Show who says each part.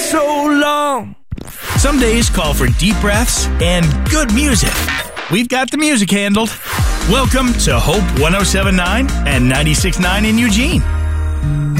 Speaker 1: so long.
Speaker 2: Some days call for deep breaths and good music. We've got the music handled. Welcome to Hope 107.9 and 96.9 in Eugene.